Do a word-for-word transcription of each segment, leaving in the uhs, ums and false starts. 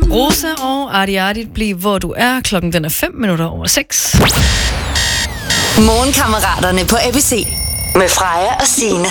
Rosa og Arti Arti, bliv hvor du er. Klokken den er fem minutter over seks. Morgenkammeraterne på A B C med Freja og Signe.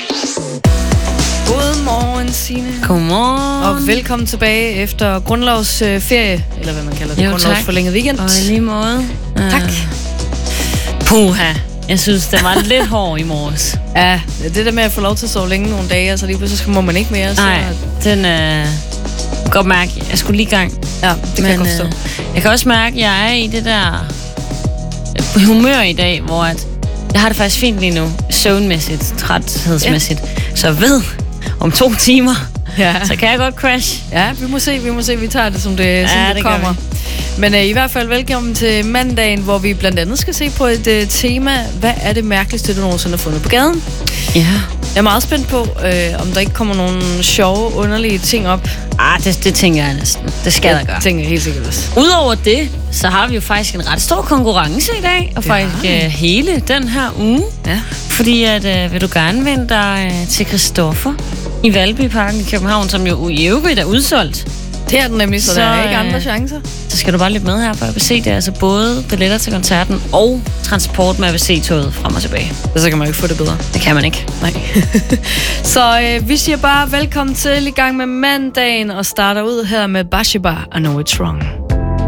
Godmorgen, Signe. Godmorgen. Og velkommen tilbage efter grundlovsferie, eller hvad man kalder det, grundlovsforlænget weekend. Og i lige måde. Tak. Puha. Jeg synes, det var lidt hård i morges. Ja, det der med at få lov til at sove længe nogle dage, altså lige pludselig må man ikke mere. Så... Nej, den øh, godt mærke, jeg skulle lige i gang. Ja, det kan Men, jeg godt forstå. Øh, jeg kan også mærke, at jeg er i det der humør i dag, hvor at jeg har det faktisk fint lige nu, søvnmæssigt, træthedsmæssigt. Ja. Så jeg ved, om to timer, ja. Så kan jeg godt crash. Ja, vi må se, vi må se, vi tager det, som det, ja, som det, det kommer. Men uh, i hvert fald velkommen til mandagen, hvor vi blandt andet skal se på et uh, tema. Hvad er det mærkeligste, du nogensinde har fundet på gaden? Ja. Jeg er meget spændt på, øh, om der ikke kommer nogle sjove, underlige ting op. Ah, det, det tænker jeg næsten. Det skal der gøre. Det tænker jeg helt sikkert også. Udover det, så har vi jo faktisk en ret stor konkurrence i dag. Og faktisk øh, hele den her uge. Ja. Fordi at, øh, vil du gerne vende dig øh, til Christoffer i Valbyparken i København, som jo i øvrigt er udsolgt. Det er den nemlig, så, så der er ikke andre chancer. Så skal du bare lytte med her på A B C. Det er altså både billetter til koncerten og transport med A B C-toget frem og tilbage. Så kan man jo ikke få det bedre. Det kan man ikke. Nej. Så øh, vi siger bare velkommen til i gang med mandagen og starter ud her med Bashiba, I Know It's Wrong.